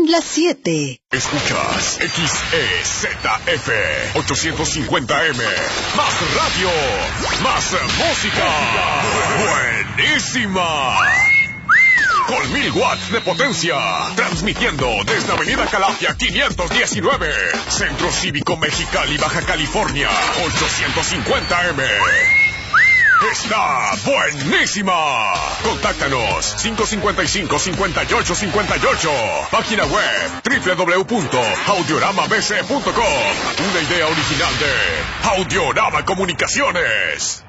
Son las 7. Escuchas XEZF 850M. Más radio, más música. Buenísima. Con 1000 watts de potencia. Transmitiendo desde Avenida Calafia 519. Centro Cívico Mexicali, Baja California. 850M. ¡Está buenísima! Contáctanos 555-5858. Página web www.audioramabc.com. Una idea original de Audiorama Comunicaciones.